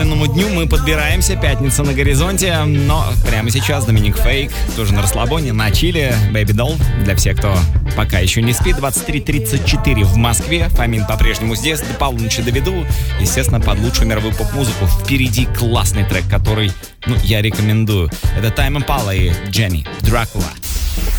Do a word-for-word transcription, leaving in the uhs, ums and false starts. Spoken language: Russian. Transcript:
пламенному дню мы подбираемся. Пятница на горизонте. Но прямо сейчас Доминик Фейк, тоже на расслабоне, на чиле. Baby Doll. Для всех, кто пока еще не спит. двадцать три тридцать четыре в Москве. Фомин по-прежнему здесь. До полуночи доведу. Естественно, под лучшую мировую поп-музыку. Впереди классный трек, который, ну, я рекомендую. Это Tame Impala и Jenny Dracula.